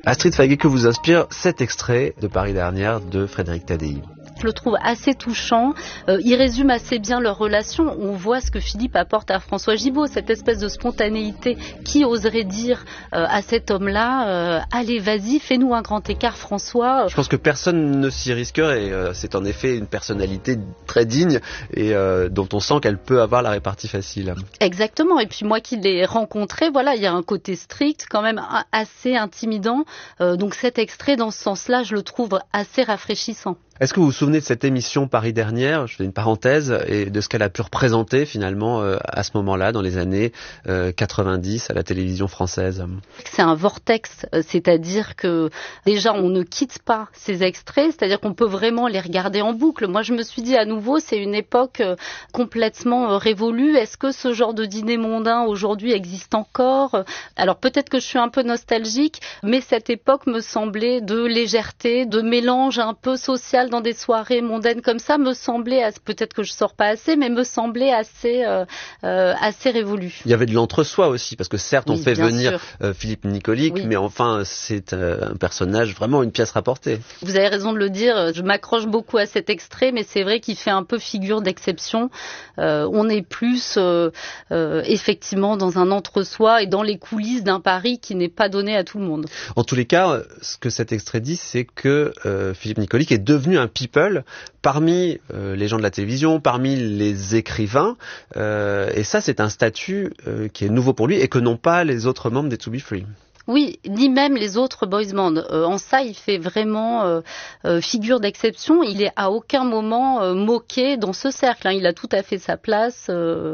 Astrid Faguet, que vous inspire cet extrait de Paris dernière de Frédéric Tadei? Je le trouve assez touchant. Il résume assez bien leur relation. On voit ce que Philippe apporte à François Gibault, cette espèce de spontanéité. Qui oserait dire à cet homme-là allez, vas-y, fais-nous un grand écart, François. Je pense que personne ne s'y risquerait. C'est en effet une personnalité très digne et dont on sent qu'elle peut avoir la répartie facile. Exactement. Et puis moi qui l'ai rencontré, voilà, il y a un côté strict, quand même assez intimidant. Donc cet extrait, dans ce sens-là, je le trouve assez rafraîchissant. Est-ce que vous vous souvenez de cette émission Paris dernière, je fais une parenthèse, et de ce qu'elle a pu représenter finalement à ce moment-là, dans les années 90 à la télévision française? C'est un vortex, c'est-à-dire que déjà on ne quitte pas ces extraits, c'est-à-dire qu'on peut vraiment les regarder en boucle. Moi je me suis dit à nouveau, c'est une époque complètement révolue. Est-ce que ce genre de dîner mondain aujourd'hui existe encore? Alors peut-être que je suis un peu nostalgique, mais cette époque me semblait de légèreté, de mélange un peu social dans des soirées mondaines comme ça, me semblait, peut-être que je sors pas assez, mais me semblait assez révolu. Il y avait de l'entre-soi aussi, parce que certes on fait venir Philippe Nicolic, oui. Mais enfin c'est un personnage, vraiment une pièce rapportée. Vous avez raison de le dire, je m'accroche beaucoup à cet extrait, mais c'est vrai qu'il fait un peu figure d'exception. On est plus effectivement dans un entre-soi et dans les coulisses d'un Paris qui n'est pas donné à tout le monde. En tous les cas, ce que cet extrait dit, c'est que Philippe Nicolic est devenu un people parmi les gens de la télévision, parmi les écrivains, et ça c'est un statut qui est nouveau pour lui et que n'ont pas les autres membres des To Be Free. Oui, ni même les autres boys band. En ça, il fait vraiment figure d'exception. Il est à aucun moment moqué dans ce cercle. Il a tout à fait sa place.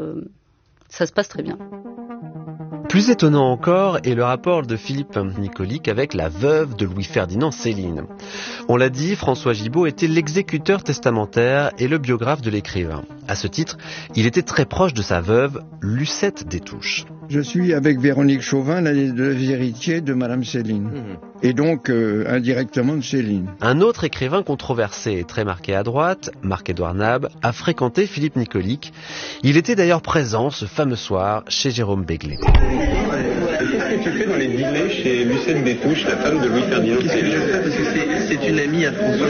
Ça se passe très bien. Plus étonnant encore est le rapport de Philippe Nicolic avec la veuve de Louis-Ferdinand, Céline. On l'a dit, François Gibault était l'exécuteur testamentaire et le biographe de l'écrivain. À ce titre, il était très proche de sa veuve, Lucette des Touches. Je suis avec Véronique Chauvin, les héritiers de Madame Céline. Et donc, indirectement de Céline. Un autre écrivain controversé et très marqué à droite, Marc-Édouard Nab, a fréquenté Philippe Nicolic. Il était d'ailleurs présent ce fameux soir chez Jérôme Béglé. Qu'est-ce que tu fais dans les dîners chez Lucette des Touches, la femme de Louis-Ferdinand Céline? Parce que c'est une amie à François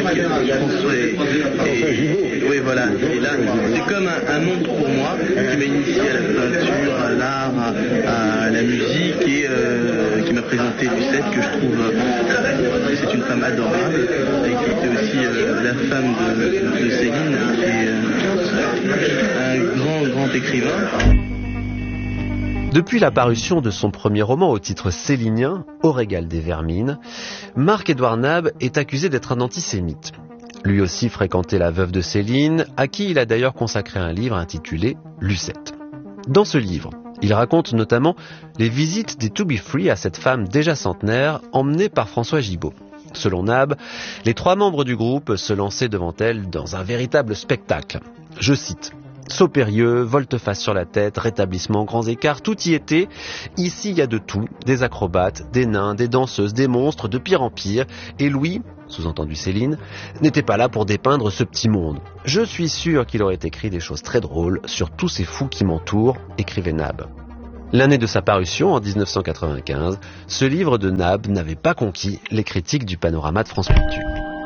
oui, voilà. Et là, c'est comme un oncle pour moi qui m'a initié à la peinture, à l'art, à la musique et qui m'a présenté Lucette, que je trouve c'est une femme adorable et qui était aussi la femme de Céline, qui est un grand écrivain. Depuis la parution de son premier roman au titre célinien, Au régal des vermines, Marc-Édouard Nab est accusé d'être un antisémite. Lui aussi fréquentait la veuve de Céline, à qui il a d'ailleurs consacré un livre intitulé Lucette. Dans ce livre, il raconte notamment les visites des To Be Free à cette femme déjà centenaire, emmenée par François Gibault. Selon Nab, les 3 membres du groupe se lançaient devant elle dans un véritable spectacle. Je cite: saut périlleux, volte-face sur la tête, rétablissement, grands écarts, tout y était. Ici, il y a de tout, des acrobates, des nains, des danseuses, des monstres, de pire en pire. Et Louis, sous-entendu Céline, n'était pas là pour dépeindre ce petit monde. Je suis sûr qu'il aurait écrit des choses très drôles sur tous ces fous qui m'entourent, écrivait Nab. L'année de sa parution, en 1995, ce livre de Nab n'avait pas conquis les critiques du Panorama de France Culture.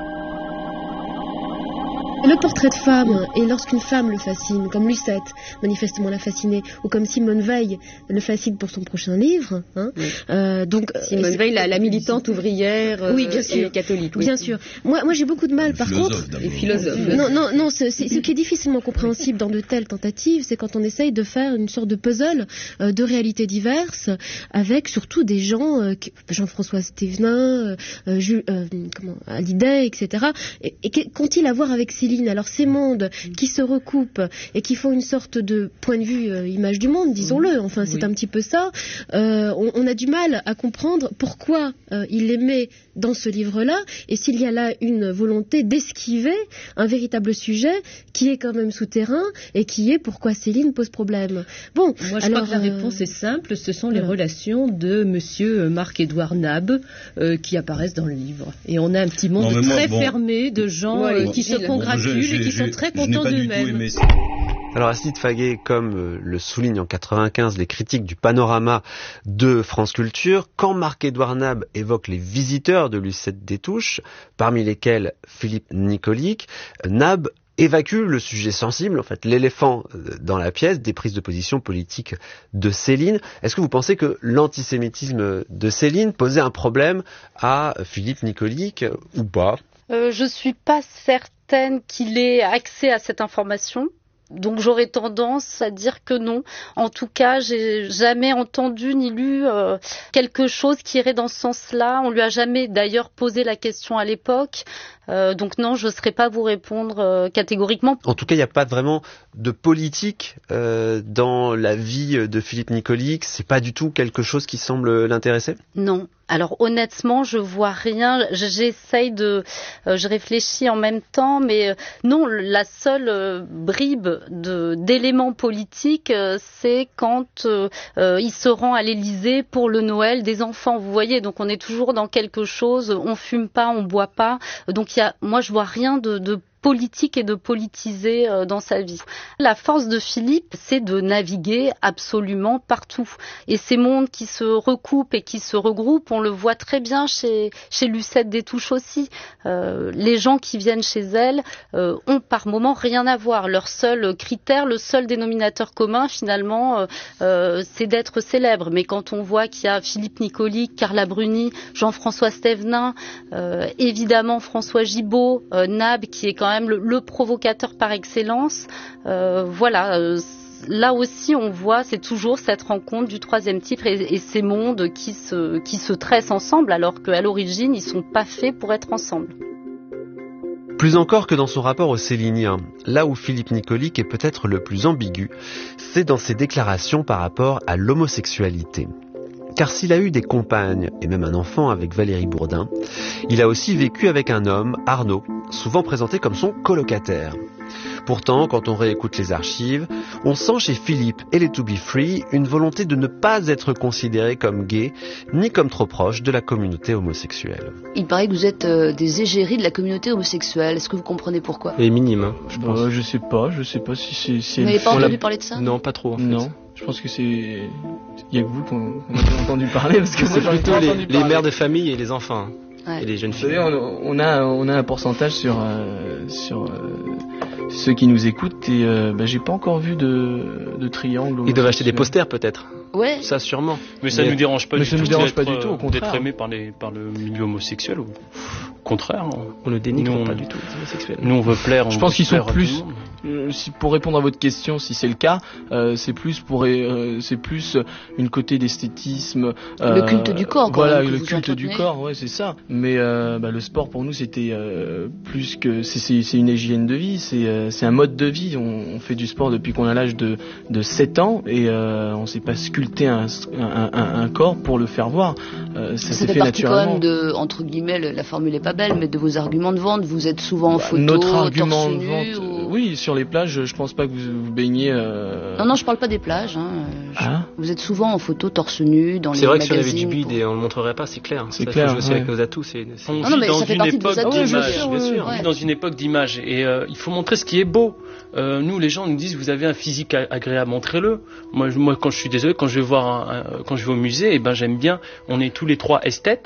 Le portrait de femme, et lorsqu'une femme le fascine, comme Lucette, manifestement l'a fascinée, ou comme Simone Veil le fascine pour son prochain livre. Donc Simone Veil, la militante ouvrière oui, bien sûr. Et catholique. Oui. Bien sûr. Moi j'ai beaucoup de mal, par contre... Les philosophes. Non, ce qui est difficilement compréhensible dans de telles tentatives, c'est quand on essaye de faire une sorte de puzzle de réalités diverses, avec surtout des gens, Jean-François Stévenin, Hallyday, etc. Et qu'ont-ils à voir avec Céline? Alors ces mondes qui se recoupent et qui font une sorte de point de vue image du monde, disons-le, enfin c'est un petit peu ça, on a du mal à comprendre pourquoi il les met dans ce livre-là, et s'il y a là une volonté d'esquiver un véritable sujet qui est quand même souterrain et qui est pourquoi Céline pose problème. Bon, moi je crois que la réponse est simple, ce sont les relations de monsieur Marc-Édouard Nab qui apparaissent dans le livre. Et on a un petit monde très fermé de gens qui se congratulent miraculent et qui sont très contents d'eux-mêmes. Alors Astrid Faguet, comme le soulignent en 95 les critiques du Panorama de France Culture, quand Marc-Édouard Nab évoque les visiteurs de Lucette Détouche, parmi lesquels Philippe Nicolic, Nab évacue le sujet sensible, en fait, l'éléphant dans la pièce, des prises de position politiques de Céline. Est-ce que vous pensez que l'antisémitisme de Céline posait un problème à Philippe Nicolic ou pas ? Je suis pas certaine qu'il ait accès à cette information. Donc j'aurais tendance à dire que non. En tout cas, j'ai jamais entendu ni lu quelque chose qui irait dans ce sens-là. On lui a jamais d'ailleurs posé la question à l'époque. Donc non, je ne saurais pas vous répondre catégoriquement. En tout cas, il n'y a pas vraiment de politique dans la vie de Philippe Nicolic. C'est pas du tout quelque chose qui semble l'intéresser ? Non. Alors honnêtement, je vois rien. Je réfléchis en même temps, mais non, la seule bribe d'éléments politiques, c'est quand il se rend à l'Élysée pour le Noël des enfants. Vous voyez, donc on est toujours dans quelque chose. On fume pas, on boit pas. Donc moi, je vois rien de politique et de politiser dans sa vie. La force de Philippe, c'est de naviguer absolument partout. Et ces mondes qui se recoupent et qui se regroupent, on le voit très bien chez Lucette Détouche aussi. Les gens qui viennent chez elle ont par moment rien à voir. Leur seul critère, le seul dénominateur commun finalement, c'est d'être célèbre. Mais quand on voit qu'il y a Philippe Nicolic, Carla Bruni, Jean-François Stévenin, évidemment François Gibault, Nab qui est quand même le provocateur par excellence, là aussi on voit, c'est toujours cette rencontre du troisième type et ces mondes qui se tressent ensemble alors qu'à l'origine ils sont pas faits pour être ensemble. Plus encore que dans son rapport aux Céliniens, là où Philippe Nicolic est peut-être le plus ambigu, c'est dans ses déclarations par rapport à l'homosexualité. Car s'il a eu des compagnes et même un enfant avec Valérie Bourdin, il a aussi vécu avec un homme, Arnaud, souvent présenté comme son colocataire. Pourtant, quand on réécoute les archives, on sent chez Philippe et les To Be Free une volonté de ne pas être considéré comme gay, ni comme trop proche de la communauté homosexuelle. Il paraît que vous êtes des égéries de la communauté homosexuelle. Est-ce que vous comprenez pourquoi ? Et minime, hein, je pense. Je sais pas si c'est... Vous n'avez pas entendu parler de ça ? Non, pas trop en fait. Non. Je pense que il y a que vous qu'on a entendu parler parce que c'est plutôt les mères de famille et les enfants. Ouais. Et les jeunes filles. Vous savez, on a un pourcentage sur ceux qui nous écoutent et j'ai pas encore vu de triangle. Ils doivent acheter des posters peut-être. Ouais. Ça sûrement. Mais ça ne nous dérange pas du tout. Ça nous dérange pas du tout, au contraire. D'être aimé par le milieu homosexuel. Au contraire. On ne dénigre pas du tout les homosexuels. Nous on veut plaire. Je pense qu'ils sont plus. Pour répondre à votre question, si c'est le cas, c'est plus une côté d'esthétisme. Le culte du corps. Voilà, le culte du corps, ouais, c'est ça. Mais le sport pour nous c'était plus que c'est une hygiène de vie, c'est un mode de vie. On fait du sport depuis qu'on a l'âge de 7 ans et on s'est pas sculpté un corps pour le faire voir. Ça s'est fait naturellement. Quand même entre guillemets, la formule est pas belle, mais de vos arguments de vente, vous êtes souvent en photo, notre argument torse de vente, nu, oui, sur les plages, je pense pas que vous baignez. Non, je parle pas des plages. Vous êtes souvent en photo torse nu dans les magazines. C'est vrai que si on avait du bide et on le montrerait pas, c'est clair. C'est clair. Aussi avec nos atouts, Non, mais ça fait partie de vos atouts. Bien sûr. On vit dans une époque d'image et il faut montrer ce qui est beau. Nous, les gens nous disent vous avez un physique agréable, montrez-le. Moi, quand je suis désolé, quand je vais au musée, j'aime bien. On est tous les trois esthètes.